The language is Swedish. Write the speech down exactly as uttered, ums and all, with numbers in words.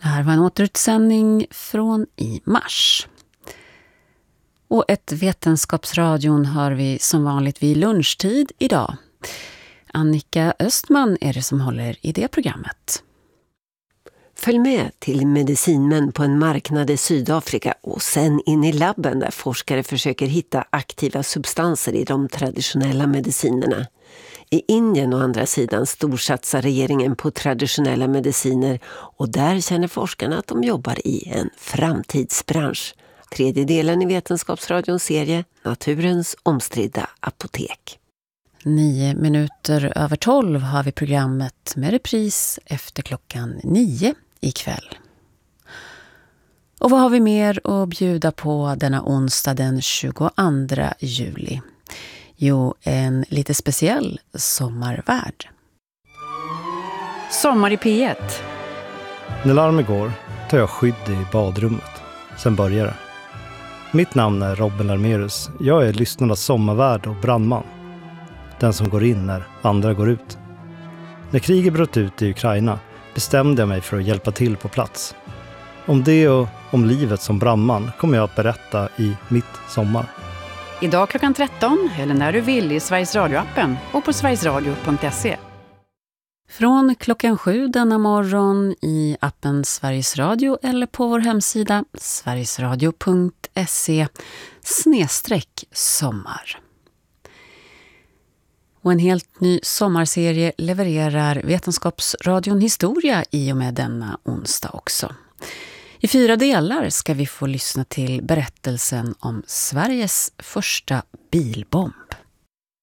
Det här var en återutsändning från i mars. Och ett Vetenskapsradion hör vi som vanligt vid lunchtid idag. Annika Östman är det som håller i det programmet. Följ med till medicinmän på en marknad i Sydafrika och sen in i labben där forskare försöker hitta aktiva substanser i de traditionella medicinerna. I Indien å andra sidan storsatsar regeringen på traditionella mediciner och där känner forskarna att de jobbar i en framtidsbransch. Tredje delen i Vetenskapsradions serie Naturens omstridda apotek. Nio minuter över tolv har vi programmet med repris efter klockan nio ikväll. Och vad har vi mer att bjuda på denna onsdag den tjugoandra juli? Jo, en lite speciell sommarvärld. Sommar i P ett. När larmet går tar jag skydd i badrummet. Sen börjar det. Mitt namn är Robin Larmerus. Jag är lyssnarnas sommarvärd och brandman. Den som går in när andra går ut. När kriget bröt ut i Ukraina bestämde jag mig för att hjälpa till på plats. Om det och om livet som brandman kommer jag att berätta i Mitt sommar. Idag klockan tretton eller när du vill i Sveriges Radio-appen och på sverigesradio punkt se. Från klockan sju denna morgon i appen Sveriges Radio eller på vår hemsida sverigesradio punkt se snedstreck sommar. Och en helt ny sommarserie levererar Vetenskapsradion Historia i och med denna onsdag också. I fyra delar ska vi få lyssna till berättelsen om Sveriges första bilbomb.